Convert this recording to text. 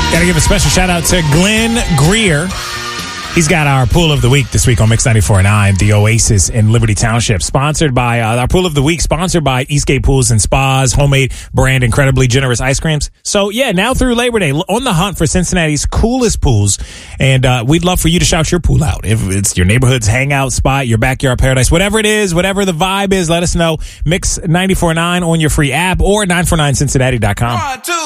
Got to give a special shout out to Glenn Greer. He's got our pool of the week this week on Mix 94.9, the Oasis in Liberty Township. Sponsored by, our pool of the week sponsored by Eastgate Pools and Spas, homemade brand, incredibly generous ice creams. So yeah, now through Labor Day, on the hunt for Cincinnati's coolest pools. And we'd love for you to shout your pool out. If it's your neighborhood's hangout spot, your backyard paradise, whatever it is, whatever the vibe is, let us know. Mix 94.9 on your free app or 949cincinnati.com. 1, 2.